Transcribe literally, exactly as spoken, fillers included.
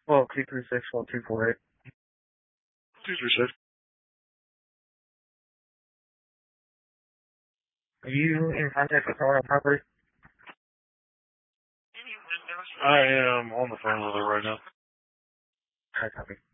Well, two three six one two four eight. two three six. Are you in contact with someone on property? I am on the phone with her right now. I copy.